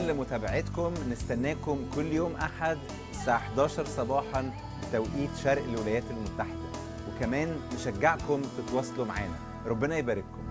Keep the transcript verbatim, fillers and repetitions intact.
لمتابعتكم. نستناكم كل يوم أحد الساعة إحدى عشر صباحا بتوقيت شرق الولايات المتحدة، وكمان نشجعكم تتواصلوا معنا. ربنا يبارككم.